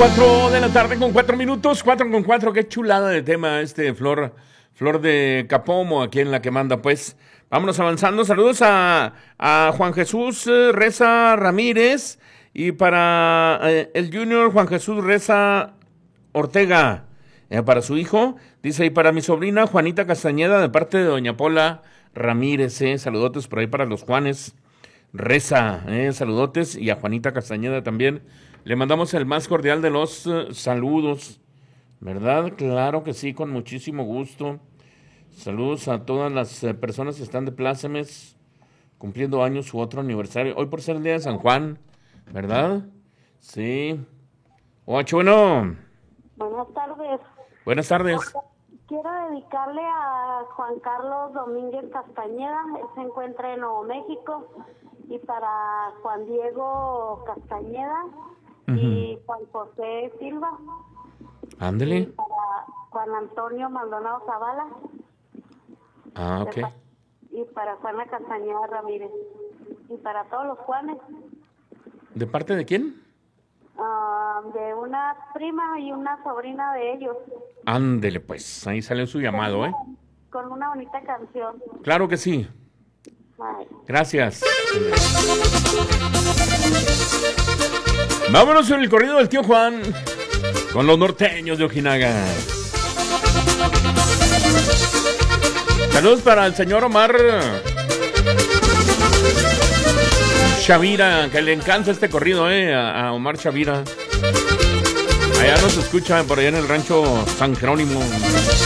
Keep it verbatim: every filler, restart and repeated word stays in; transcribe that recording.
Cuatro de la tarde con cuatro minutos, cuatro con cuatro, qué chulada de tema este, Flor, Flor de Capomo, aquí en la que manda, pues. Vámonos avanzando, saludos a, a Juan Jesús eh, Reza Ramírez y para eh, el Junior Juan Jesús Reza Ortega, eh, para su hijo, dice, y para mi sobrina Juanita Castañeda de parte de doña Pola Ramírez, eh, saludotes por ahí para los Juanes Reza, eh, saludotes, y a Juanita Castañeda también. Le mandamos el más cordial de los uh, saludos, ¿verdad? Claro que sí, con muchísimo gusto. Saludos a todas las uh, personas que están de plácemes, cumpliendo años su otro aniversario. Hoy por ser el día de San Juan, ¿verdad? Sí. Ocho, bueno. Buenas tardes. Buenas tardes. Quiero dedicarle a Juan Carlos Domínguez Castañeda, él se encuentra en Nuevo México, y para Juan Diego Castañeda y Juan José Silva. Ándele. Y para Juan Antonio Maldonado Zavala. Ah, ok. Y para Juana Castañeda Ramírez. Y para todos los Juanes. ¿De parte de quién? Uh, de una prima y una sobrina de ellos. Ándele, pues. Ahí salió su llamado, con una, ¿eh? Con una bonita canción. Claro que sí. Bye. Gracias. Vámonos en el corrido del tío Juan con los norteños de Ojinaga. Saludos para el señor Omar Chavira, que le encanta este corrido, eh, a, a Omar Chavira. Allá nos escuchan por allá en el rancho San Jerónimo.